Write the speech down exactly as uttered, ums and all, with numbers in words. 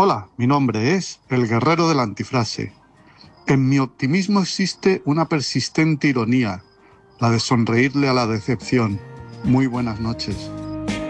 Hola, mi nombre es el guerrero de la antifrase. En mi optimismo existe una persistente ironía, la de sonreírle a la decepción. Muy buenas noches.